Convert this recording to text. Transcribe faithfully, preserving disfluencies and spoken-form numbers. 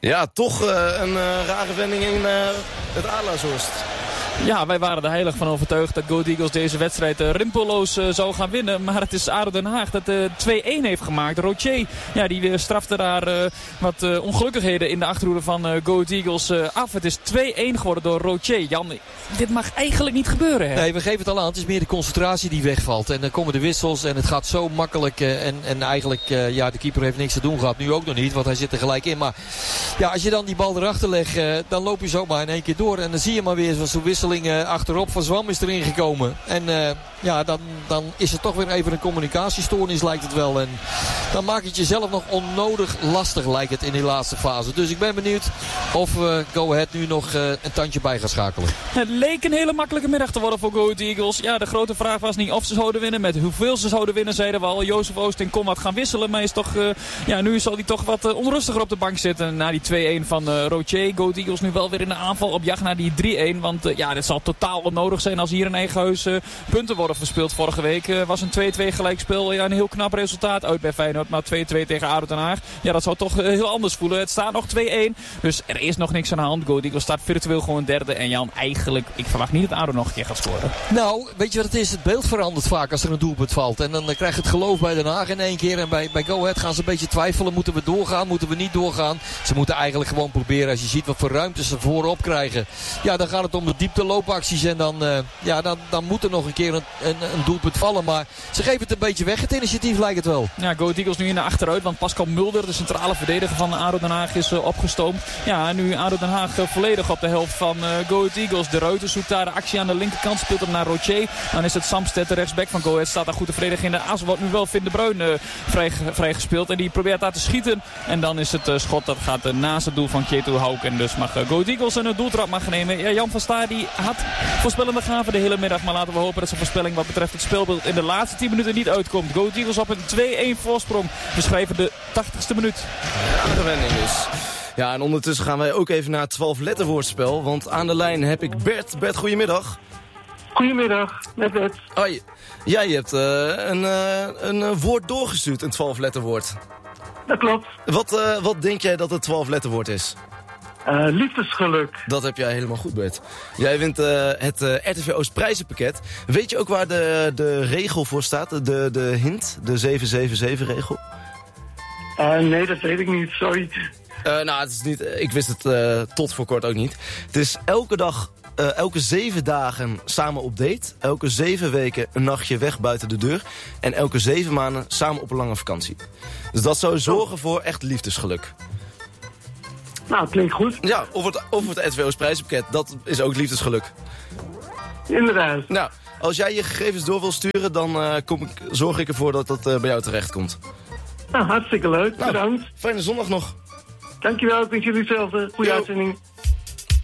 Ja, toch uh, een uh, rare wending in uh, het Adelaarshorst. Ja, wij waren er heilig van overtuigd dat Go Ahead Eagles deze wedstrijd uh, rimpelloos uh, zou gaan winnen. Maar het is A D O Den Haag dat uh, twee-een heeft gemaakt. Rocher, ja, die uh, strafte daar uh, wat uh, ongelukkigheden in de achterhoede van uh, Go Ahead Eagles uh, af. Het is twee-een geworden door Rocher. Jan, dit mag eigenlijk niet gebeuren, hè? Nee, we geven het al aan. Het is meer de concentratie die wegvalt. En dan komen de wissels en het gaat zo makkelijk. Uh, en, en eigenlijk, uh, ja, de keeper heeft niks te doen gehad. Nu ook nog niet, want hij zit er gelijk in. Maar ja, als je dan die bal erachter legt, uh, dan loop je zomaar in één keer door. En dan zie je maar weer zo'n wisseling uh, achterop. Van Zwam is erin gekomen. En uh, ja, dan, dan is het toch weer even een communicatiestoornis, lijkt het wel. En dan maak je het jezelf nog onnodig lastig, lijkt het in die laatste fase. Dus ik ben benieuwd of uh, Go Ahead nu nog uh, een tandje bij gaat schakelen. Het leek een hele makkelijke middag te worden voor Go Ahead Eagles. Ja, de grote vraag was niet of ze zouden winnen. Met hoeveel ze zouden winnen, zeiden we al. Jozef Oost en kon wat gaan wisselen. Maar is toch, uh, ja, nu zal hij toch wat uh, onrustiger op de bank zitten. Na die twee-een van uh, Rocher. Go Ahead Eagles nu wel weer in de aanval op jacht naar die drie-een. Want uh, ja, dit zal totaal onnodig zijn als hier in eigen huis uh, punten worden verspeeld. Vorige week uh, was een twee-twee gelijkspel. Ja, een heel knap resultaat uit bij Feyenoord. Maar twee-twee tegen A D O Den Haag. Ja, dat zou toch uh, heel anders voelen. Het staat nog twee-een. Dus er is nog niks aan de hand. Go Ahead Eagles staat virtueel gewoon derde. En Jan, eigenlijk, ik verwacht niet dat A D O nog een keer gaat scoren. Nou, weet je wat het is? Het beeld verandert vaak als er een doelpunt valt. En dan uh, krijg je het geloof bij Den Haag in één keer. En bij, bij Go Ahead gaan ze een beetje twijfelen. Moeten we doorgaan? Moeten we niet doorgaan? Ze moeten eigenlijk gewoon proberen. Als je ziet wat voor ruimtes ze voorop krijgen. Ja, dan gaat het om de diepteloopacties. En dan, uh, ja, dan, dan moet er nog een keer een, een, een doelpunt vallen. Maar ze geven het een beetje weg. Het initiatief lijkt het wel. Ja, Go Ahead Eagles nu in de achteruit. Want Pascal Mulder, de centrale verdediger van A D O Den Haag, is uh, opgestoomd. Ja, nu A D O Den Haag uh, volledig op de helft van uh, Go Ahead Eagles. De Ruiter zoekt daar de actie aan de linkerkant. Speelt hem naar Rocher. Dan is het Samsted, de rechtsback van Go Ahead. Staat daar goed te verdedigen in de as. Wordt nu wel Finn de Bruin uh, vrij, vrij gespeeld. En die probeert daar te schieten. En dan is het uh, schot dat gaat uh, naast het doel van Keto Hauk. En dus mag uh, Go Ahead Eagles een doeltrap mag nemen. Ja, Jan van Staar die had voorspellende gaven de hele middag. Maar laten we hopen dat zijn voorspelling wat betreft het speelbeeld in de laatste tien minuten niet uitkomt. Go Ahead Eagles op een twee-een voorsprong. We schrijven de tachtigste minuut. Ja, de wending dus. Ja, en ondertussen gaan wij ook even naar het twaalf letterwoordspel. Want aan de lijn heb ik Bert. Bert, goedemiddag. Goedemiddag, met Bert. Hoi. Jij hebt uh, een, uh, een uh, woord doorgestuurd, een twaalf letterwoord. Dat klopt. Wat, uh, wat denk jij dat het twaalf letterwoord is? Uh, liefdesgeluk. Dat heb jij helemaal goed, Bert. Jij wint uh, het uh, R T V Oost prijzenpakket. Weet je ook waar de, de regel voor staat? De, de hint? De zeven zeven zeven regel? Uh, nee, dat weet ik niet, sorry. Uh, nou, het is niet, ik wist het uh, tot voor kort ook niet. Het is elke dag, uh, elke zeven dagen samen op date. Elke zeven weken een nachtje weg buiten de deur. En elke zeven maanden samen op een lange vakantie. Dus dat zou zorgen voor echt liefdesgeluk. Nou, klinkt goed. Ja, of het, of het R T V Oost prijzenpakket, dat is ook liefdesgeluk. Inderdaad. Nou, als jij je gegevens door wil sturen, dan uh, kom ik, zorg ik ervoor dat dat uh, bij jou terecht komt. Nou, hartstikke leuk. Nou, bedankt. Fijne zondag nog. Dankjewel, ik wens jullie hetzelfde. Goeie Yo. uitzending.